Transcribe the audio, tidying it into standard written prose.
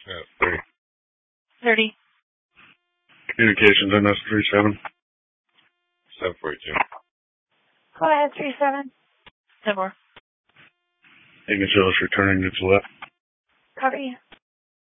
30. 30. Communications MS37. 742. Go ahead, 37. 10 more. Ignis Hillis returning to Gillette. Copy.